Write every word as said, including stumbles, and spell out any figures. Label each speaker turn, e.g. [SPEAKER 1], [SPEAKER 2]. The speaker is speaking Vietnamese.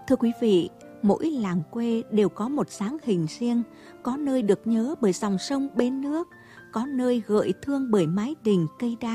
[SPEAKER 1] Thưa quý vị, mỗi làng quê đều có một dáng hình riêng, có nơi được nhớ bởi dòng sông bến nước, có nơi gợi thương bởi mái đình cây đa.